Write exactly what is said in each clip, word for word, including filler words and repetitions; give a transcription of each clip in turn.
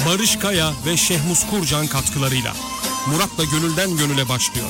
Barış Kaya ve Şehmus Kurcan katkılarıyla Murat'la Gönülden Gönüle başlıyor.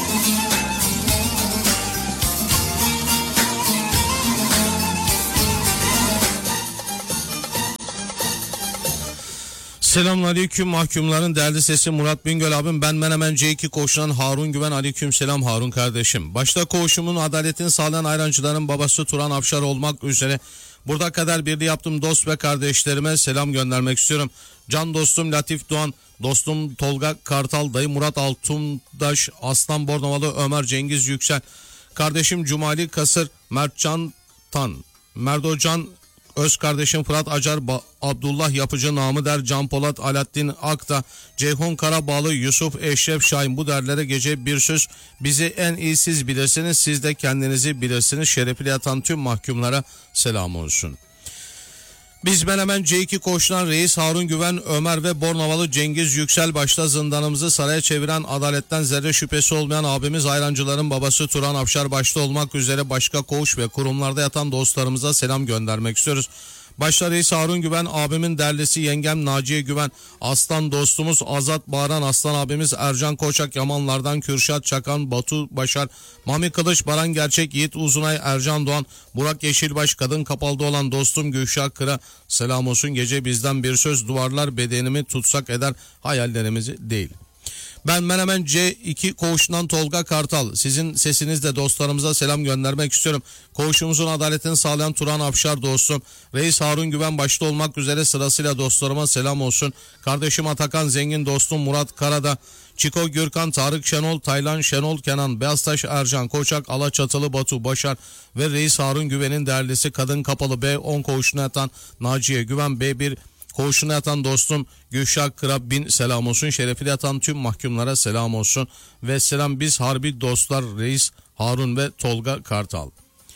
Selamünaleyküm mahkumların değerli sesi Murat Bingöl abim. Ben Menemen C iki koğuşundan Harun Güven. Aleyküm selam Harun kardeşim. Başta koğuşumun adaletini sağlayan ayrancıların babası Turan Afşar olmak üzere burada kadar birliği yaptığım dost ve kardeşlerime selam göndermek istiyorum. Can dostum Latif Doğan, dostum Tolga Kartal, dayı Murat Altundaş, Aslan Bornovalı Ömer Cengiz Yüksel, kardeşim Cumali Kasır, Mertcan Tan, Merdocan öz kardeşim Fırat Acar, ba- Abdullah Yapıcı, Namı Der, Can Polat, Alaaddin Akta, Ceyhun Karabağlı, Yusuf Eşref Şahin. Bu derlere gece bir söz, bizi en iyi siz bilirsiniz, siz de kendinizi bilirsiniz. Şerefiyle yatan tüm mahkumlara selam olsun. Biz Menemen C iki koğuşundan Reis Harun Güven, Ömer ve Bornovalı Cengiz Yüksel başta zindanımızı saraya çeviren, adaletten zerre şüphesi olmayan abimiz ayrancıların babası Turan Afşar başta olmak üzere başka koğuş ve kurumlarda yatan dostlarımıza selam göndermek istiyoruz. Başta Reis Harun Güven, abimin derlisi yengem Naciye Güven, aslan dostumuz Azat Bağıran, aslan abimiz Ercan Koçak, Yamanlardan Kürşat Çakan, Batu Başar, Mami Kılıç, Baran Gerçek, Yiğit Uzunay, Ercan Doğan, Burak Yeşilbaş, kadın kapalıda olan dostum Gülşah Kıra selam olsun. Gece bizden bir söz, duvarlar bedenimi tutsak eder, hayallerimizi değil. Ben Menemen C iki koğuşundan Tolga Kartal. Sizin sesinizle dostlarımıza selam göndermek istiyorum. Koğuşumuzun adaletini sağlayan Turan Afşar dostum, Reis Harun Güven başta olmak üzere sırasıyla dostlarıma selam olsun. Kardeşim Atakan Zengin, dostum Murat Karada, Çiko Gürkan, Tarık Şenol, Taylan Şenol Kenan, Beyaztaş Ercan Koçak, Alaçatılı Batu Başar ve Reis Harun Güven'in değerlisi kadın kapalı B on koğuşuna yatan Naciye Güven, B bir koğuşuna yatan dostum Gülşah Kıra bin selam olsun. Şerefiyle yatan tüm mahkumlara selam olsun. Ve selam biz harbi dostlar Reis Harun ve Tolga Kartal.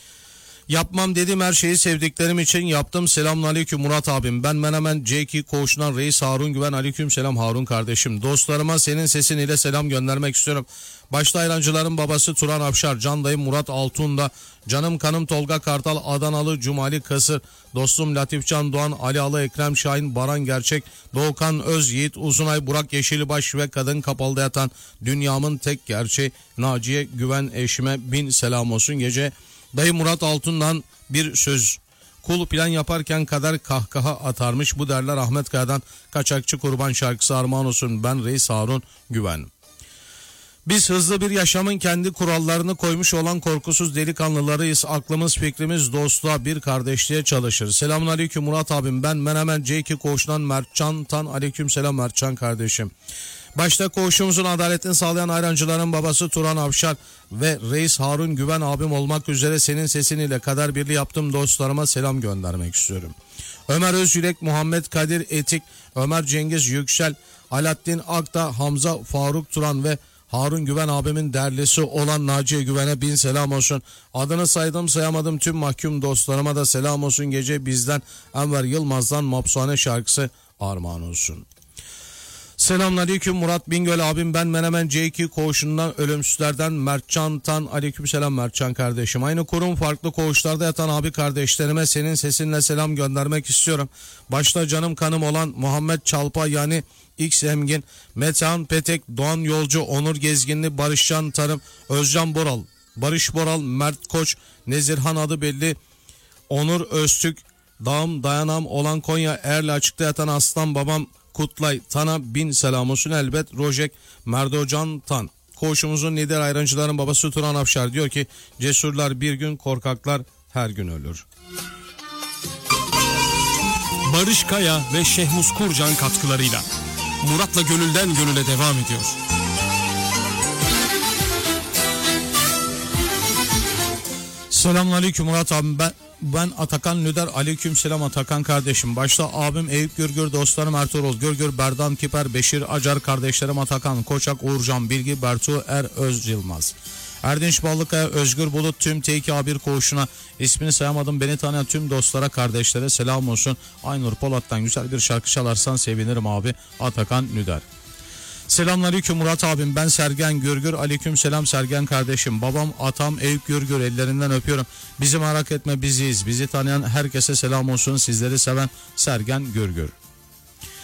Yapmam dediğim her şeyi sevdiklerim için yaptım. Selamünaleyküm Murat abim. Ben Menemen C iki koğuşundan Reis Harun Güven. Aleyküm selam Harun kardeşim. Dostlarıma senin sesin ile selam göndermek istiyorum. Başta ayrancıların babası Turan Afşar, can dayım Murat Altun'da, canım kanım Tolga Kartal, Adanalı Cumali Kasır, dostum Latifcan Doğan, Ali Alı Ekrem Şahin, Baran Gerçek, Doğukan Öz, Yiğit Uzunay, Burak Yeşilbaş ve kadın kapalıda yatan dünyamın tek gerçeği Naciye Güven eşime bin selam olsun. Gece dayı Murat Altun'dan bir söz. Kul plan yaparken kadar kahkaha atarmış. Bu derler Ahmet Kaya'dan Kaçakçı Kurban şarkısı armağan olsun. Ben Reis Harun Güven. Biz hızlı bir yaşamın kendi kurallarını koymuş olan korkusuz delikanlılarıyız. Aklımız fikrimiz dostluğa bir kardeşliğe çalışır. Selamünaleyküm Murat abim. Ben Menemen C iki koğuşundan Mertcan Tan. Aleyküm selam Mertcan kardeşim. Başta koğuşumuzun adaletini sağlayan ayrancıların babası Turan Afşar ve Reis Harun Güven abim olmak üzere senin sesiniyle kader birliği yaptığım dostlarıma selam göndermek istiyorum. Ömer Özyürek, Muhammed Kadir Etik, Ömer Cengiz Yüksel, Alaaddin Akta, Hamza Faruk Turan ve Harun Güven abimin derlisi olan Naciye Güven'e bin selam olsun. Adını saydım sayamadım tüm mahkum dostlarıma da selam olsun. Gece bizden Enver Yılmaz'dan Mapsuhane şarkısı armağan olsun. Selamünaleyküm Murat Bingöl abim. Ben Menemen C iki koğuşundan ölümsüzlerden Mertcan Tan. Aleykümselam Mertcan kardeşim. Aynı kurum farklı koğuşlarda yatan abi kardeşlerime senin sesinle selam göndermek istiyorum. Başta canım kanım olan Muhammed Çalpa yani X Emgin, Metehan Petek, Doğan Yolcu, Onur Gezginli, Barışcan Tarım, Özcan Boral, Barış Boral, Mert Koç, Nezirhan adı belli, Onur Öztürk, Dağım Dayanam olan Konya Erli açıkta yatan aslan babam Kutlay Tan'a bin selam olsun. Elbet Rojek Merdocan Tan. Koğuşumuzun lider ayrancıların babası Turan Afşar diyor ki cesurlar bir gün, korkaklar her gün ölür. Barış Kaya ve Şehmus Kurcan katkılarıyla Murat'la Gönülden Gönüle devam ediyor. Selamünaleyküm Murat abim. Ben Ben Atakan Lüder. Aleyküm selam Atakan kardeşim. Başta abim Eyüp Gürgür, dostlarım Ertuğrul Gürgür, Berdan Kiper, Beşir Acar, kardeşlerim Atakan Koçak, Uğurcan Bilgi, Bertu Er Öz Yılmaz, Erdinç Ballıkaya, Özgür Bulut, tüm T iki A bir koğuşuna, ismini sayamadım beni tanıyan tüm dostlara, kardeşlere selam olsun. Aynur Polat'tan güzel bir şarkı çalarsan sevinirim abi. Atakan Lüder. Selamünaleyküm Murat abim. Ben Sergen Gürgür. Aleyküm selam Sergen kardeşim. Babam atam Eyüp Gürgür, ellerinden öpüyorum. Bizi merak etme, biziyiz. Bizi tanıyan herkese selam olsun. Sizleri seven Sergen Gürgür.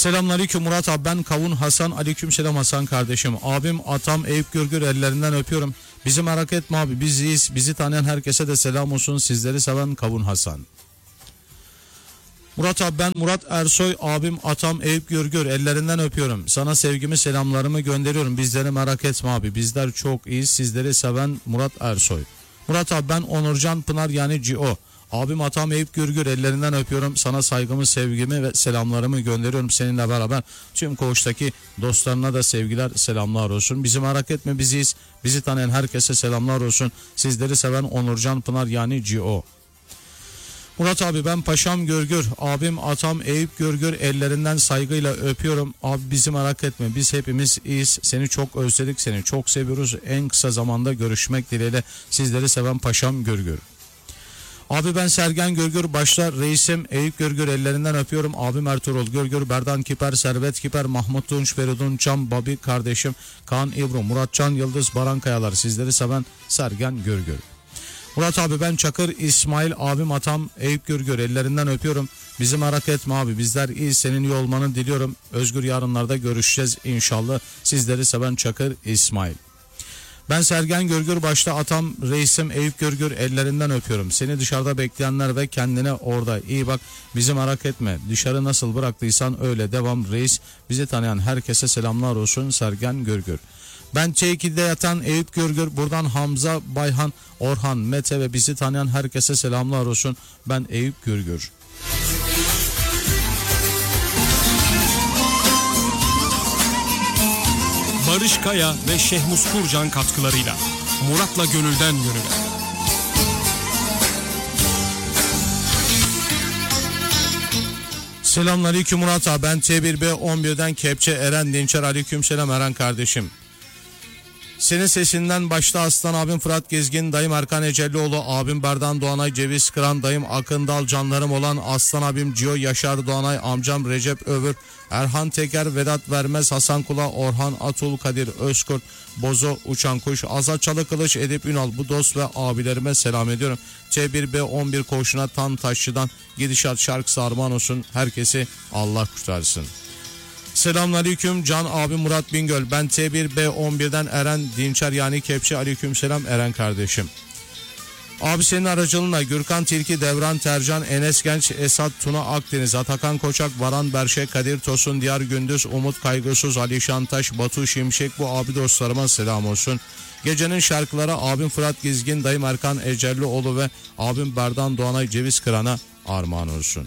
Selamünaleyküm Murat abi, ben Kavun Hasan. Aleykümselam Hasan kardeşim. Abim atam Eyüp Gürgür, ellerinden öpüyorum. Bizi merak etme abi, biz iyiyiz. Bizi tanıyan herkese de selam olsun. Sizleri seven Kavun Hasan. Murat abi, ben Murat Ersoy. Abim atam Eyüp Gürgür, ellerinden öpüyorum. Sana sevgimi selamlarımı gönderiyorum. Bizleri merak etme abi, bizler çok iyiyiz. Sizleri seven Murat Ersoy. Murat abi, ben Onurcan Pınar yani Cio. Abim atam Eyüp Gürgür, ellerinden öpüyorum. Sana saygımı, sevgimi ve selamlarımı gönderiyorum. Seninle beraber tüm koğuştaki dostlarına da sevgiler, selamlar olsun. Bizi merak etme, biziz. Bizi tanıyan herkese selamlar olsun. Sizleri seven Onurcan Pınar yani Cio. Murat abi, ben Paşam Gürgür. Abim atam Eyüp Gürgür, ellerinden saygıyla öpüyorum. Abi bizi merak etme, biz hepimiz iyiyiz. Seni çok özledik, seni çok seviyoruz. En kısa zamanda görüşmek dileğiyle. Sizleri seven Paşam Gürgür. Abi ben Sergen Gürgür, başta reisim Eyüp Gürgür, ellerinden öpüyorum. Abim Ertuğrul Gürgür, Berdan Kiper, Servet Kiper, Mahmut Tunç, Feridun Çam, Babi kardeşim, Kaan İbro, Muratcan Yıldız, Baran Kayalar. Sizleri seven Sergen Gürgür. Murat abi, ben Çakır İsmail. Abim atam Eyüp Gürgür, ellerinden öpüyorum. Bizi merak etme abi, bizler iyi, senin iyi olmanı diliyorum. Özgür yarınlarda görüşeceğiz inşallah. Sizleri seven Çakır İsmail. Ben Sergen Gürgür, başta atam reisim Eyüp Gürgür, ellerinden öpüyorum. Seni dışarıda bekleyenler ve kendine orada iyi bak. Bizi merak etme. Dışarı nasıl bıraktıysan öyle devam reis. Bizi tanıyan herkese selamlar olsun Sergen Gürgür. Ben Ç iki'de yatan Eyüp Gürgür. Buradan Hamza, Bayhan, Orhan, Mete ve bizi tanıyan herkese selamlar olsun. Ben Eyüp Gürgür. Barış Kaya ve Şehmus Kurcan katkılarıyla Murat'la gönülden gönüle. Selamünaleyküm Murat abi, ben T bir B on bir'den Kepçe Eren Dinçer. Aleykümselam Eren kardeşim. Senin sesinden başta Aslan abim Fırat Gezgin, dayım Erkan Ecellioğlu, abim Berdan Doğanay Ceviz Kıran, dayım Akın Dal, canlarım olan Aslan abim Cio Yaşar Doğanay, amcam Recep Övür, Erhan Teker, Vedat Vermez, Hasan Kula, Orhan Atul, Kadir Özkurt, Bozo Uçan Kuş, Azat Çalıkılıç, Edip Ünal, bu dost ve abilerime selam ediyorum. T bir B on bir koğuşuna Tan Taşçı'dan gidişat şarkısı armağan olsun. Herkesi Allah kurtarsın. Selamünaleyküm Can abi Murat Bingöl. Ben T bir B on bir'den Eren Dinçer yani Kepçe. Aleykümselam Eren kardeşim. Abi senin aracılığıyla Gürkan Tilki, Devran Tercan, Enes Genç, Esat Tuna Akdeniz, Atakan Koçak, Varan Berşe, Kadir Tosun, Diyar Gündüz, Umut Kaygısız, Ali Şantaş, Batu Şimşek, bu abi dostlarıma selam olsun. Gecenin şarkıları abim Fırat Gizgin, dayım Erkan Ecellioğlu ve abim Berdan Doğanay Ceviz Kıran'a armağan olsun.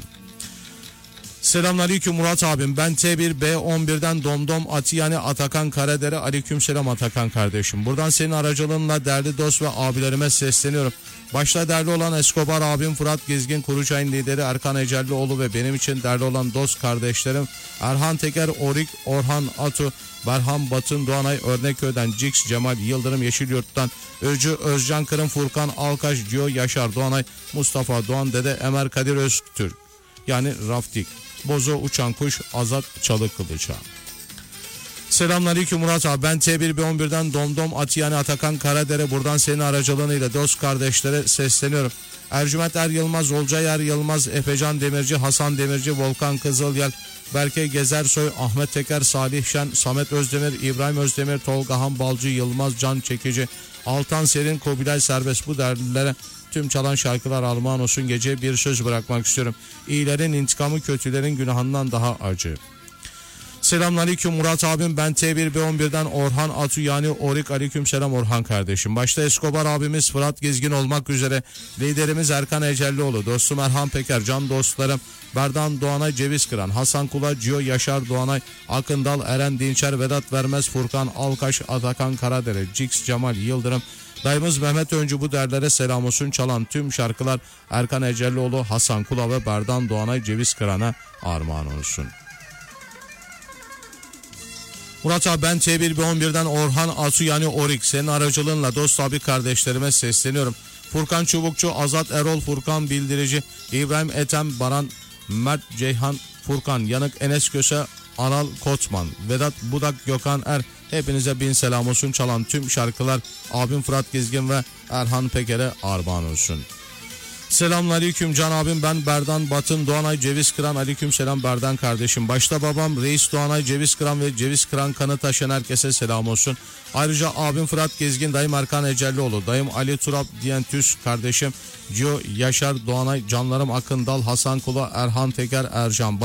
Selamünaleyküm Murat abim. Ben T bir B on bir'den Domdom Ati yani Atakan Karadere. Aleykümselam Atakan kardeşim. Buradan senin aracılığınla değerli dost ve abilerime sesleniyorum. Başta değerli olan Escobar abim Fırat Gezgin, Kuruçay'ın lideri Erkan Ecellioğlu ve benim için değerli olan dost kardeşlerim Erhan Teker, Orik, Orhan Atu, Berhan Batın Doğanay, Örnekköy'den Cix, Cemal Yıldırım Yeşilyurt'tan Öcü, Özcan Kırım, Furkan Alkaş, Cio Yaşar Doğanay, Mustafa Doğan Dede, Emer Kadir Öztürk yani Raftik, Bozo Uçan Kuş, Azat Çalıkılıç'a. Selamünaleyküm Murat abi. Ben T bir B on bir'den Domdom Ati yani Atakan Karadere. Buradan senin aracılığıyla dost kardeşlere sesleniyorum. Ercüment Er Yılmaz, Olcay Er Yılmaz, Efecan Demirci, Hasan Demirci, Volkan Kızılyel, Berke Gezersoy, Ahmet Teker, Salih Şen, Samet Özdemir, İbrahim Özdemir, Tolga Han Balcı, Yılmaz Can Çekici, Altan Serin, Kobilay Serbest, bu derlilere tüm çalan şarkılar armağan olsun. Gece bir söz bırakmak istiyorum. İyilerin intikamı kötülerin günahından daha acı. Selamünaleyküm Murat abim. Ben T bir B on bir'den Orhan Atu yani Orik. Aleykümselam Orhan kardeşim. Başta Escobar abimiz Fırat Gezgin olmak üzere liderimiz Erkan Ecellioğlu, dostum Erhan Peker, can dostlarım Berdan Doğanay Ceviz Kıran, Hasan Kula, Cio Yaşar Doğanay, Akındal, Eren Dinçer, Vedat Vermez, Furkan Alkaş, Atakan Karadere, Cix, Cemal Yıldırım, dayımız Mehmet Öncü, bu derlere selam olsun. Çalan tüm şarkılar Erkan Ecellioğlu, Hasan Kula ve Berdan Doğanay Ceviz Kıran'a armağan olsun. Murat abi, ben T bir B on bir'den Orhan Asu yani Orik. Senin aracılığınla dost abi kardeşlerime sesleniyorum. Furkan Çubukçu, Azat Erol, Furkan Bildirici, İbrahim Ethem, Baran, Mert Ceyhan, Furkan Yanık, Enes Köse, Anal Kotman, Vedat Budak, Gökhan Er. Hepinize bin selam olsun. Çalan tüm şarkılar abim Fırat Gezgin ve Erhan Peker'e armağan olsun. Selamünaleyküm Can abim, ben Berdan Batın Doğanay Ceviz Kıran. Aleyküm selam Berdan kardeşim. Başta babam Reis Doğanay Ceviz Kıran ve Ceviz Kıran kanı taşıyan herkese selam olsun. Ayrıca abim Fırat Gezgin, dayım Erkan Ecellioğlu, dayım Ali Turap Diyentüs kardeşim Cio Yaşar Doğanay, canlarım Akın Dal, Hasan Kula, Erhan Teker, Ercan